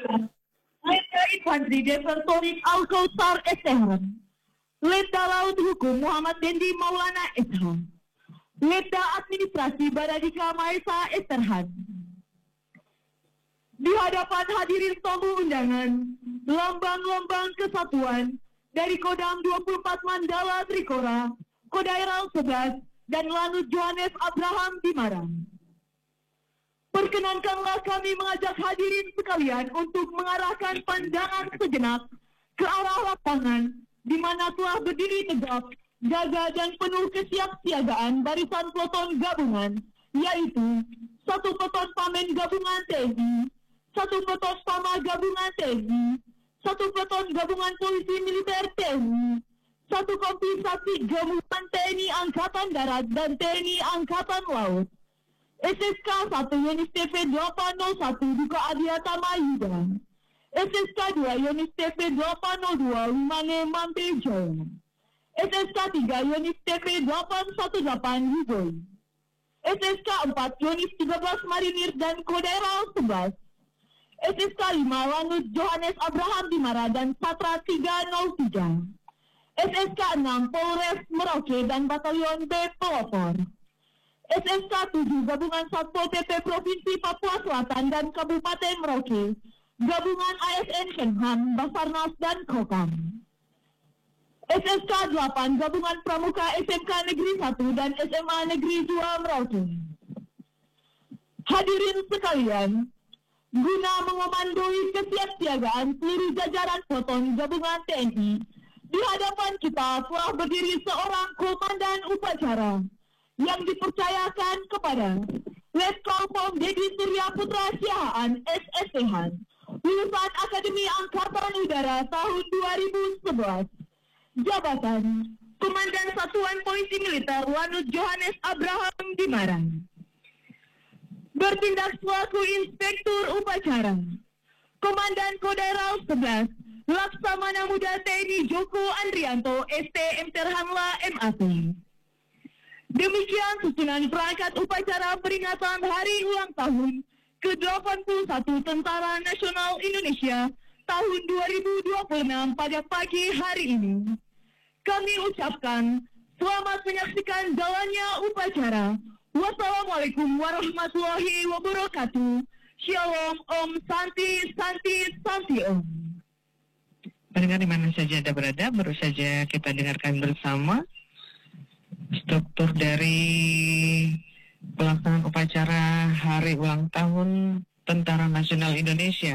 Letda Infantri Desertorik Al-Kautsar Essehan, Letda Laut Hukum Muhammad Dendi Maulana Eshan, Letda Administrasi Baradika Maesa Esterhan. Di hadapan hadirin tamu undangan, lambang-lambang kesatuan dari Kodam 24 Mandala Trikora, Kodaeral 11, dan Lanut Johannes Abraham Dimarang. Perkenankanlah kami mengajak hadirin sekalian untuk mengarahkan pandangan sejenak ke arah lapangan di mana telah berdiri tegak, gagah dan penuh kesiapsiagaan barisan peloton gabungan, yaitu 1 peloton Pamen Gabungan TNI, 1 peloton Pama Gabungan TNI, 1 peloton Gabungan Polisi Militer TNI, 1 kompi Satgas Gabungan TNI Angkatan Darat dan TNI Angkatan Laut. SSK 1 Yonis TP 801 Duka Adiatama Yuda, SSK 2 Yonis TP 802 Limane Mampe Jaya, SSK 3 Yonis TP 818 Huboi, SSK 4 Yonis 13 Marinir dan Kodaeral 11, SSK 5 Lanut Johannes Abraham Dimara dan Patra 303, SSK 6 Polres Merauke dan Batalion B Pelopor, SSK 7 Gabungan Satpol PP Provinsi Papua Selatan dan Kabupaten Merauke, Gabungan ASN Kemhan, Basarnas dan Kokam, SSK 8 Gabungan Pramuka SMK Negeri 1 dan SMA Negeri 2 Merauke. Hadirin sekalian, guna mengomandoi kesiapsiagaan seluruh jajaran peloton gabungan TNI, di hadapan kita telah berdiri seorang komandan upacara yang dipercayakan kepada Letkol Pom Dedi Surya Putra Siahaan SSH, lulusan Akademi Angkatan Udara tahun 2011, jabatan Komandan Satuan Polisi Militer Lanut Johannes Abraham Dimarang. Bertindak selaku Inspektur Upacara, Komandan Kodaeral 11, Laksamana Muda TNI Joko Andrianto ST Terhanla MAT. Demikian susunan perangkat upacara peringatan Hari Ulang Tahun ke-81 Tentara Nasional Indonesia tahun 2026 pada pagi hari ini. Kami ucapkan selamat menyaksikan jalannya upacara. Wassalamualaikum warahmatullahi wabarakatuh. Shalom, Om Santi, Santi, Santi Om. Pendengar di mana saja Anda berada, baru saja kita dengarkan bersama struktur dari pelaksanaan upacara Hari Ulang Tahun Tentara Nasional Indonesia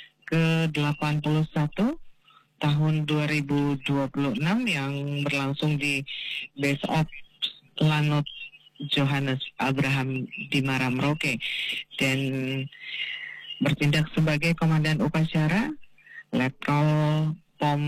ke-81 tahun 2026 yang berlangsung di Base of Lanut Johannes Abraham Dimara Merauke, dan bertindak sebagai komandan upacara Letkol Pom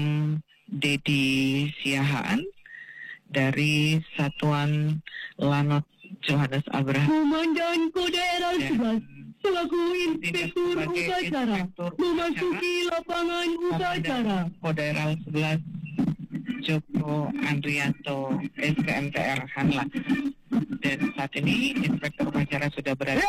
Dedi Siahaan dari Satuan Lanut Johannes Abraham. Komandan Kodaeral 11 selaku Inspektur Upacara memasuki lapangan upacara. Kodaeral 11 Joko Andrianto STMTR Hanla. Dan saat ini Inspektur Upacara sudah berada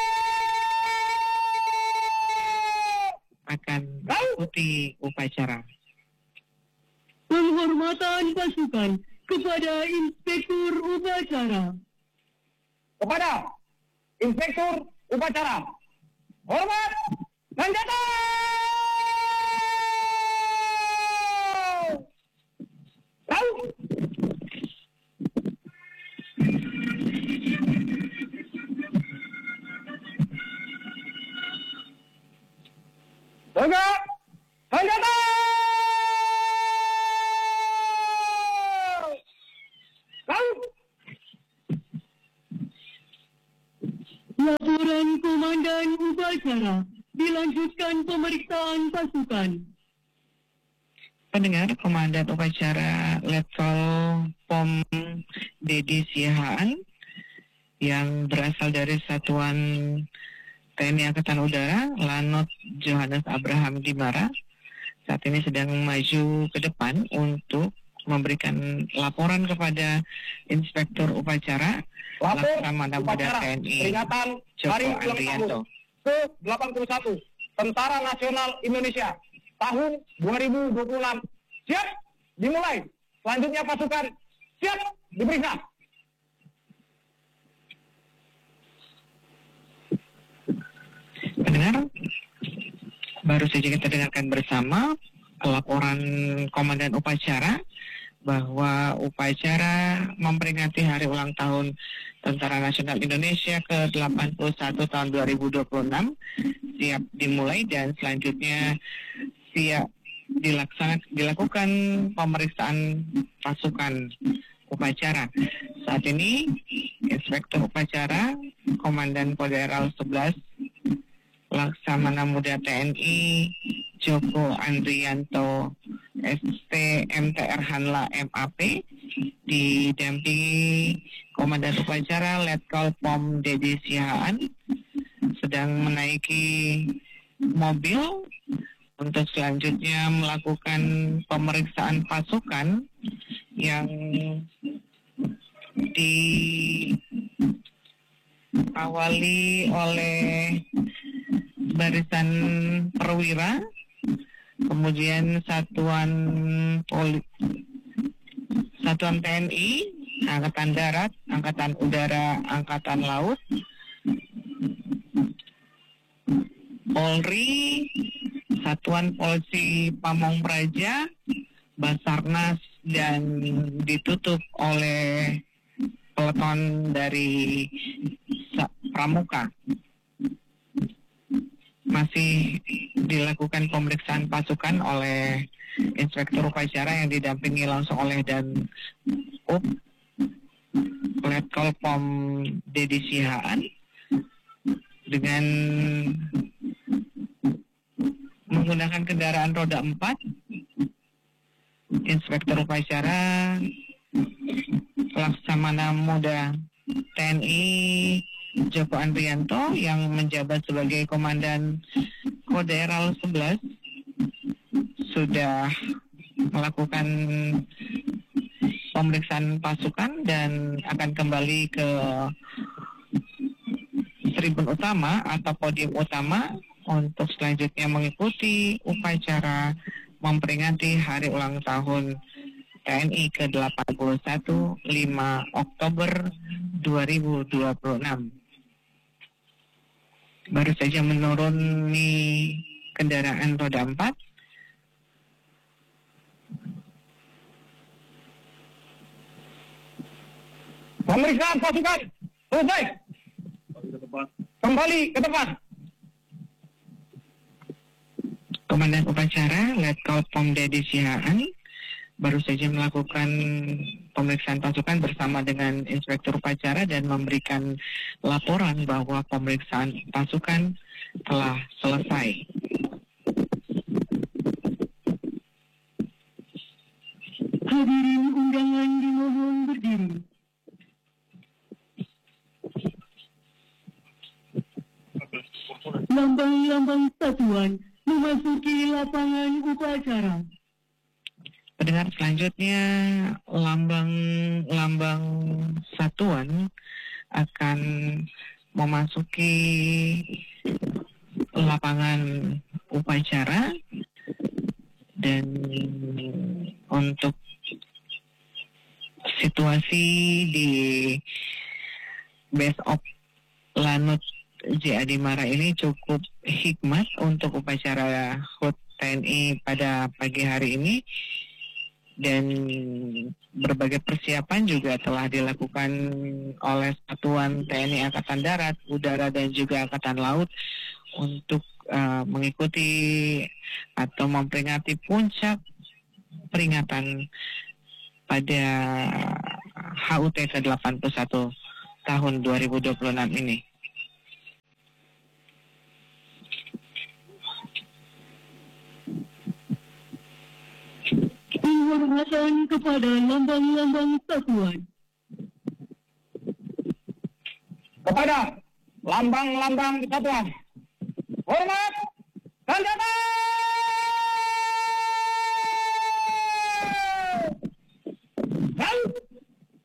akan mengikuti upacara. Penghormatan pasukan kepada Inspektur Upacara. Kepada Inspektur Upacara, hormat senjata! Tegak senjata! Laporan Komandan Upacara, dilanjutkan pemeriksaan pasukan. Pendengar, Komandan Upacara Letkol Pom Dedi Siahaan yang berasal dari Satuan TNI Angkatan Udara Lanut Johannes Abraham Dimara saat ini sedang maju ke depan untuk memberikan laporan kepada Inspektur Upacara Laksamana Muda TNI peringatan Joko Hari Ulang Andrianto Tahun ke-81 Tentara Nasional Indonesia tahun 2026. Siap dimulai. Selanjutnya pasukan siap diperiksa. Pendengar, baru saja kita dengarkan bersama laporan Komandan Upacara bahwa upacara memperingati hari ulang tahun Tentara Nasional Indonesia ke-81 tahun 2026 siap dimulai dan selanjutnya siap dilakukan pemeriksaan pasukan upacara. Saat ini Inspektur Upacara Komandan Koderal 11 Laksamana Muda TNI Joko Andrianto ST MTR Hanla MAP didampingi Komandan Upacara Letkol Pom Dedi Sihaan sedang menaiki mobil untuk selanjutnya melakukan pemeriksaan pasukan yang diawali oleh barisan perwira, kemudian satuan TNI, Angkatan Darat, Angkatan Udara, Angkatan Laut, Polri, Satuan Polisi Pamong Praja, Basarnas, dan ditutup oleh peleton dari Pramuka. Masih dilakukan pemeriksaan pasukan oleh Inspektur Upacara yang didampingi langsung oleh Dan Up Letkol Pom Dedi Sihaan dengan menggunakan kendaraan roda 4. Inspektur Upacara Laksamana Muda TNI Joko Andrianto yang menjabat sebagai Komandan Koderal 11 sudah melakukan pemeriksaan pasukan dan akan kembali ke tribun utama atau podium utama untuk selanjutnya mengikuti upacara memperingati hari ulang tahun TNI ke-81 5 Oktober 2026. Baru saja menuruni kendaraan roda 4. Pemeriksaan pasukan selesai. Kembali ke tempat. Komandan Upacara Letkol Pom Dedi Sihaan baru saja melakukan pemeriksaan pasukan bersama dengan Inspektur Upacara dan memberikan laporan bahwa pemeriksaan pasukan telah selesai. Hadirin undangan dimohon berdiri. Lambang-lambang satuan memasuki lapangan upacara. Pendengar, selanjutnya lambang satuan akan memasuki lapangan upacara dan untuk situasi di Base of Lanut J. Adimara ini cukup hikmat untuk upacara HUT TNI pada pagi hari ini. Dan berbagai persiapan juga telah dilakukan oleh Satuan TNI Angkatan Darat, Udara, dan juga Angkatan Laut untuk mengikuti atau memperingati puncak peringatan pada HUT ke-81 tahun 2026 ini. Penghormatan kepada lambang-lambang satuan. Kepada lambang-lambang satuan. Hormat, senjata!